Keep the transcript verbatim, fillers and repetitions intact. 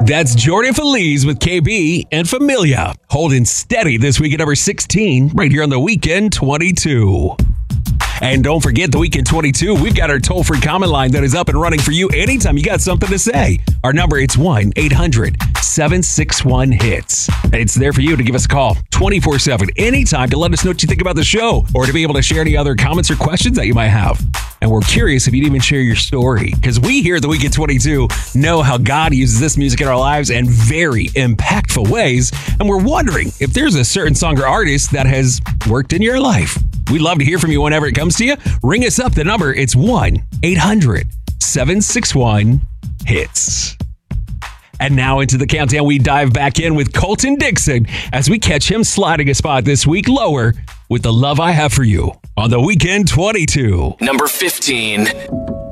That's Jordan Feliz with K B and Familia, holding steady this week at number sixteen, right here on the Weekend twenty-two. And don't forget, the Weekend twenty-two, we've got our toll-free comment line that is up and running for you anytime you got something to say. Our number, it's one eight hundred seven six one hits. It's there for you to give us a call twenty-four seven, anytime, to let us know what you think about the show or to be able to share any other comments or questions that you might have. And we're curious if you'd even share your story, because we here at the Weekend twenty-two know how God uses this music in our lives in very impactful ways. And we're wondering if there's a certain song or artist that has worked in your life. We'd love to hear from you whenever it comes to you. Ring us up. The number, it's one eight hundred seven six one hits. And now into the countdown, we dive back in with Colton Dixon as we catch him sliding a spot this week lower with The Love I Have For You on the Weekend twenty-two. Number fifteen.